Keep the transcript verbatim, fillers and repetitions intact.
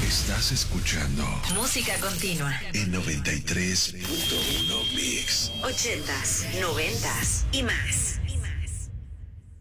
Estás escuchando Música Continua en noventa y tres punto uno Mix. ochentas, noventas y más.